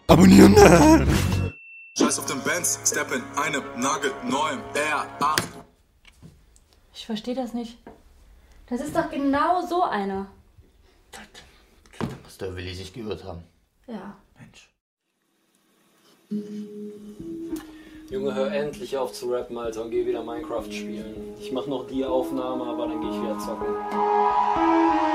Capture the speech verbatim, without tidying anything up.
Abonnieren! Scheiß auf den Benz, step in einem nagelneuen R acht. Ich verstehe das nicht. Das ist doch genau so einer. Da muss der Willi sich geirrt haben. Ja. Mensch. Junge, hör endlich auf zu rappen, Alter, und geh wieder Minecraft spielen. Ich mach noch die Aufnahme, aber dann geh ich wieder zocken.